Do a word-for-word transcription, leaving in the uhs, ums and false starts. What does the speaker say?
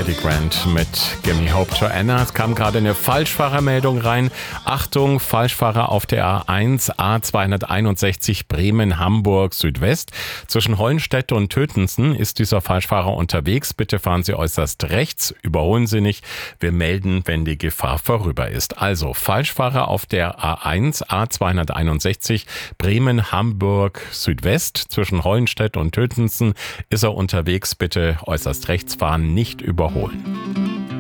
Eddie Grant mit Gimme Hope to Anna. Es kam gerade eine Falschfahrermeldung rein. Achtung, Falschfahrer auf der A eins, A zweihunderteinundsechzig Bremen-Hamburg Südwest. Zwischen Hollenstedt und Tötensen ist dieser Falschfahrer unterwegs. Bitte fahren Sie äußerst rechts, überholen Sie nicht. Wir melden, wenn die Gefahr vorüber ist. Also Falschfahrer auf der A eins, A zweihunderteinundsechzig Bremen-Hamburg Südwest. Zwischen Hollenstedt und Tötensen ist er unterwegs. Bitte äußerst rechts fahren, nicht überholen.